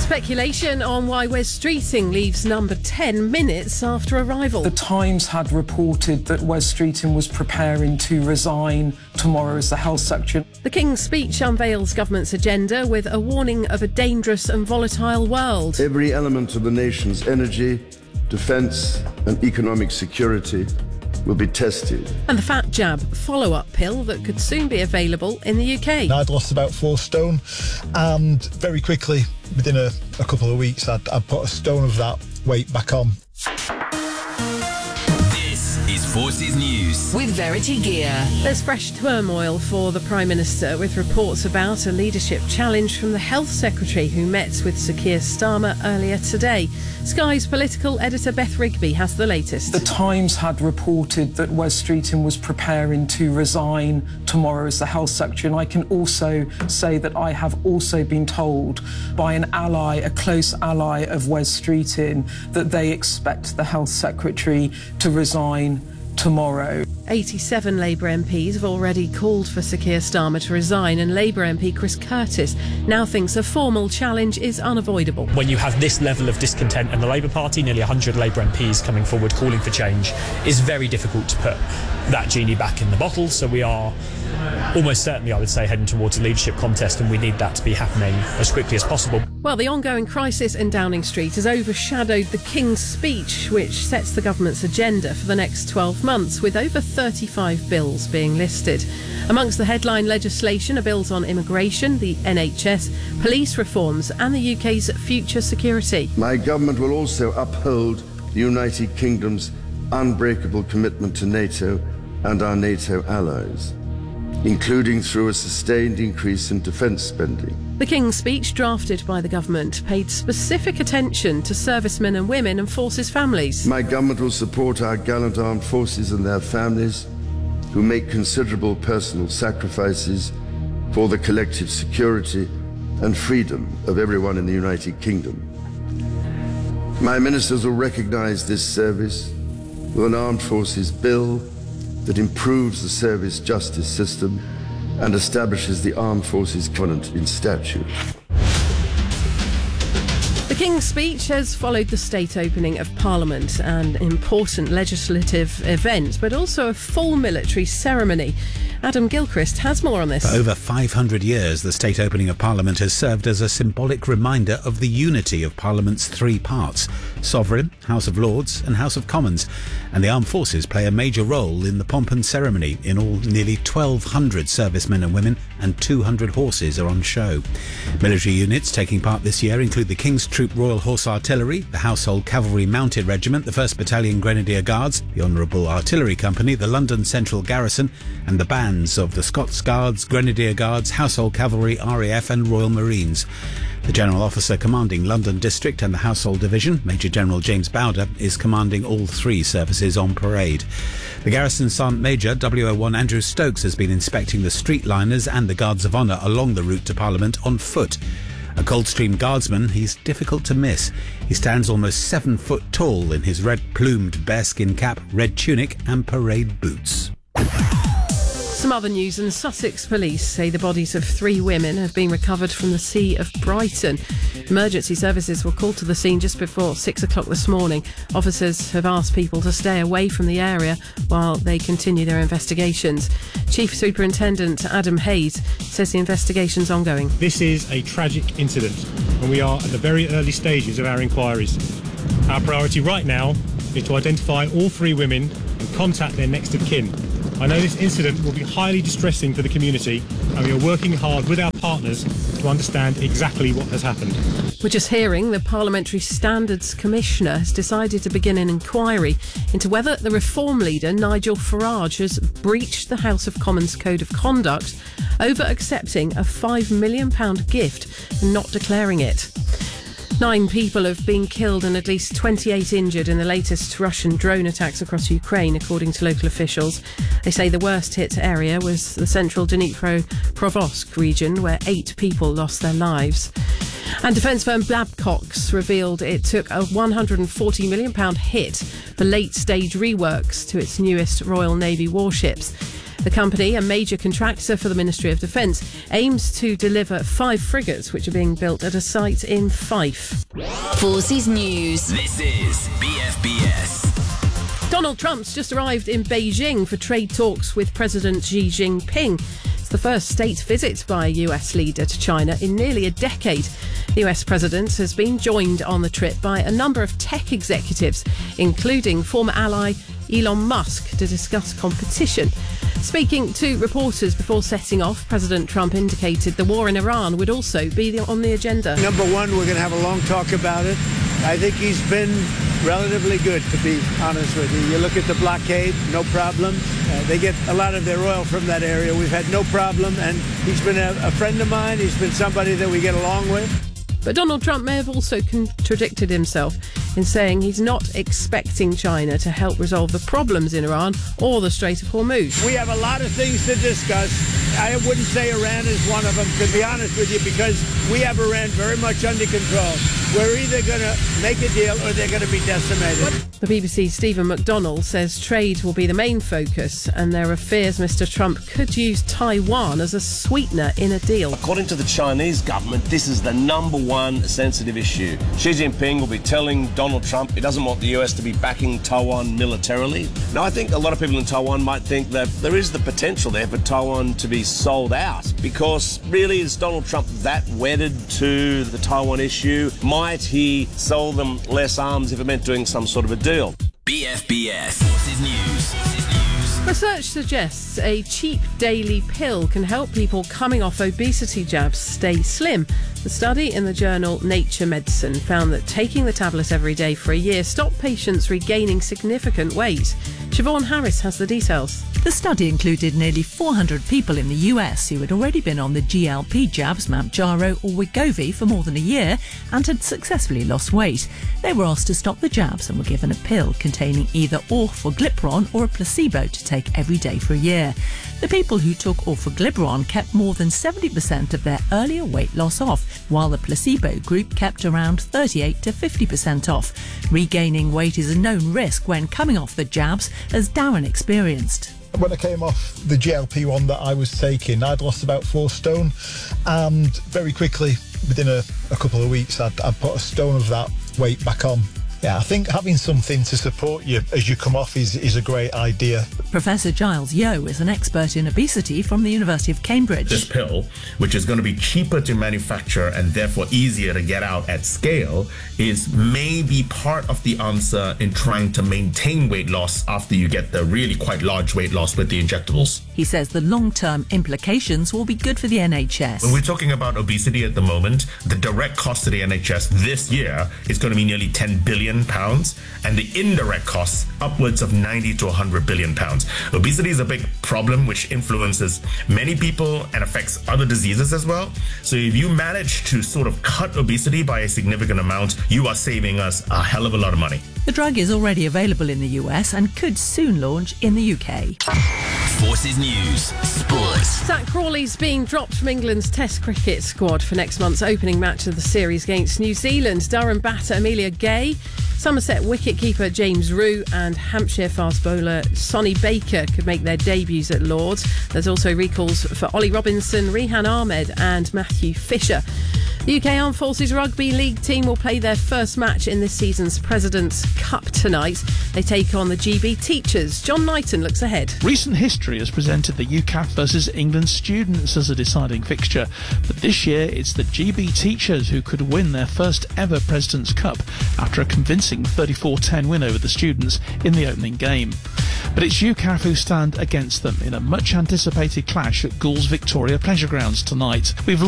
Speculation on why Wes Streeting leaves number 10 minutes after arrival. The Times had reported that Wes Streeting was preparing to resign tomorrow as the Health Secretary. The King's Speech unveils government's agenda with a warning of a dangerous and volatile world. Every element of the nation's energy, defence and economic security will be tested. And the Fat Jab follow-up pill that could soon be available in the UK. I'd lost about 4 stone, and very quickly, within a couple of weeks, I'd put a stone of that weight back on. This is Forces News with Verity Gear. There's fresh turmoil for the Prime Minister, with reports about a leadership challenge from the Health Secretary, who met with Sir Keir Starmer earlier today. Sky's political editor Beth Rigby has the latest. The Times had reported that Wes Streeting was preparing to resign tomorrow as the Health Secretary, and I can also say that I have also been told by an ally, a close ally of Wes Streeting, that they expect the Health Secretary to resign tomorrow. 87 Labour MPs have already called for Sir Keir Starmer to resign, and Labour MP Chris Curtis now thinks a formal challenge is unavoidable. When you have this level of discontent in the Labour Party, nearly 100 Labour MPs coming forward calling for change, it's very difficult to put that genie back in the bottle. So we are almost certainly, I would say, heading towards a leadership contest, and we need that to be happening as quickly as possible. Well, the ongoing crisis in Downing Street has overshadowed the King's Speech, which sets the government's agenda for the next 12 months, with over 35 bills being listed. Amongst the headline legislation are bills on immigration, the NHS, police reforms and the UK's future security. My government will also uphold the United Kingdom's unbreakable commitment to NATO and our NATO allies, including through a sustained increase in defence spending. The King's Speech, drafted by the government, paid specific attention to servicemen and women and forces families. My government will support our gallant armed forces and their families, who make considerable personal sacrifices for the collective security and freedom of everyone in the United Kingdom. My ministers will recognise this service with an armed forces bill that improves the service justice system and establishes the Armed Forces Covenant in statute. The King's Speech has followed the state opening of Parliament, an important legislative event, but also a full military ceremony. Adam Gilchrist has more on this. For over 500 years, the state opening of Parliament has served as a symbolic reminder of the unity of Parliament's 3 parts: Sovereign, House of Lords and House of Commons. And the armed forces play a major role in the pomp and ceremony. In all, nearly 1,200 servicemen and women and 200 horses are on show. Military units taking part this year include the King's Troop Royal Horse Artillery, the Household Cavalry Mounted Regiment, the 1st Battalion Grenadier Guards, the Honourable Artillery Company, the London Central Garrison and the bands of the Scots Guards, Grenadier Guards, Household Cavalry, RAF and Royal Marines. The General Officer commanding London District and the Household Division, Major General James Bowder, is commanding all 3 services on parade. The Garrison Sergeant Major, WO1 Andrew Stokes, has been inspecting the streetliners and the Guards of Honour along the route to Parliament on foot. A Coldstream Guardsman, he's difficult to miss. He stands almost 7 foot tall in his red-plumed bearskin cap, red tunic and parade boots. Some other news, and Sussex police say the bodies of 3 women have been recovered from the Sea of Brighton. Emergency services were called to the scene just before 6 o'clock this morning. Officers have asked people to stay away from the area while they continue their investigations. Chief Superintendent Adam Hayes says the investigation's ongoing. This is a tragic incident, and we are at the very early stages of our inquiries. Our priority right now is to identify all 3 women and contact their next of kin. I know this incident will be highly distressing for the community, and we are working hard with our partners to understand exactly what has happened. We're just hearing the Parliamentary Standards Commissioner has decided to begin an inquiry into whether the Reform leader Nigel Farage has breached the House of Commons Code of Conduct over accepting a £5 million gift and not declaring it. 9 people have been killed and at least 28 injured in the latest Russian drone attacks across Ukraine, according to local officials. They say the worst hit area was the central Dnipropetrovsk region, where 8 people lost their lives. And defence firm Babcock's revealed it took a £140 million hit for late-stage reworks to its newest Royal Navy warships. The The company, a major contractor for the Ministry of Defence, aims to deliver 5 frigates which are being built at a site in Fife. Forces News. This is BFBS. Donald Trump's just arrived in Beijing for trade talks with President Xi Jinping. It's the first state visit by a US leader to China in nearly a decade. The US president has been joined on the trip by a number of tech executives, including former ally Elon Musk, to discuss competition. Speaking to reporters before setting off, President Trump indicated the war in Iran would also be on the agenda. Number one, we're going to have a long talk about it. I think he's been relatively good, to be honest with you. You look at the blockade, no problem. They get a lot of their oil from that area. We've had no problem, and he's been a friend of mine. He's been somebody that we get along with. But Donald Trump may have also contradicted himself in saying he's not expecting China to help resolve the problems in Iran or the Strait of Hormuz. We have a lot of things to discuss. I wouldn't say Iran is one of them, to be honest with you, because we have Iran very much under control. We're either going to make a deal or they're going to be decimated. The BBC's Stephen McDonnell says trade will be the main focus, and there are fears Mr. Trump could use Taiwan as a sweetener in a deal. According to the Chinese government, this is the number one sensitive issue. Xi Jinping will be telling Donald Trump he doesn't want the US to be backing Taiwan militarily. Now, I think a lot of people in Taiwan might think that there is the potential there for Taiwan to be sold out, because really, is Donald Trump that wedded to the Taiwan issue? Might he sell them less arms if it meant doing some sort of a deal? BFBS. Forces News. Research suggests a cheap daily pill can help people coming off obesity jabs stay slim. The study in the journal Nature Medicine found that taking the tablet every day for a year stopped patients regaining significant weight. Siobhan Harris has the details. The study included nearly 400 people in the US who had already been on the GLP jabs Mounjaro or Wegovy for more than a year and had successfully lost weight. They were asked to stop the jabs and were given a pill containing either orforglipron or a placebo to take every day for a year. The people who took orforglipron kept more than 70% of their earlier weight loss off, while the placebo group kept around 38 to 50% off. Regaining weight is a known risk when coming off the jabs, as Darren experienced. When I came off the GLP-1 that I was taking, I'd lost about 4 stone, and very quickly, within a couple of weeks, I'd put a stone of that weight back on. Yeah, I think having something to support you as you come off is a great idea. Professor Giles Yeo is an expert in obesity from the University of Cambridge. This pill, which is going to be cheaper to manufacture and therefore easier to get out at scale, is maybe part of the answer in trying to maintain weight loss after you get the really quite large weight loss with the injectables. He says the long-term implications will be good for the NHS. When we're talking about obesity at the moment, the direct cost to the NHS this year is going to be nearly £10 billion, and the indirect costs upwards of 90 to 100 billion pounds. Obesity is a big problem which influences many people and affects other diseases as well. So if you manage to sort of cut obesity by a significant amount, you are saving us a hell of a lot of money. The drug is already available in the US and could soon launch in the UK. Forces News. Sports. Zach Crawley's been dropped from England's Test cricket squad for next month's opening match of the series against New Zealand. Durham batter Amelia Gay, Somerset wicketkeeper James Rue and Hampshire fast bowler Sonny Baker could make their debuts at Lords. There's also recalls for Ollie Robinson, Rehan Ahmed and Matthew Fisher. The UK Armed Forces Rugby League team will play their first match in this season's President's Cup tonight. They take on the GB Teachers. John Knighton looks ahead. Recent history has presented the UCAF versus England Students as a deciding fixture, but this year it's the GB Teachers who could win their first ever President's Cup after a convincing 34-10 win over the Students in the opening game. But it's UCAF who stand against them in a much anticipated clash at Gould's Victoria Pleasure Grounds tonight. We've